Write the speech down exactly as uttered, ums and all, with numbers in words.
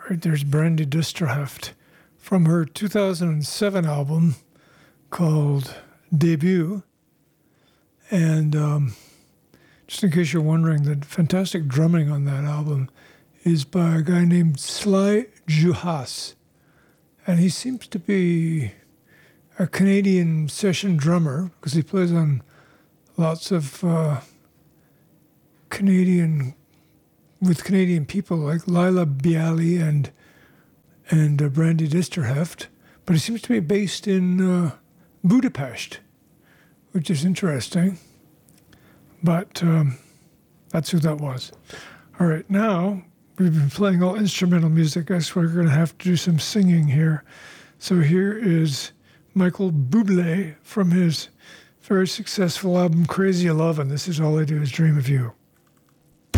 Right, there's Brandy Disterheft from her two thousand seven album called Debut. And um, just in case you're wondering, the fantastic drumming on that album is by a guy named Sly Juhas. And he seems to be a Canadian session drummer because he plays on lots of uh, Canadian, with Canadian people like Lila Bialy and and uh, Brandy Disterheft. But he seems to be based in uh, Budapest, which is interesting. But um, that's who that was. All right, now we've been playing all instrumental music. I guess we're going to have to do some singing here. So here is Michael Bublé from his very successful album Crazy Love, and this is All I Do Is Dream of You.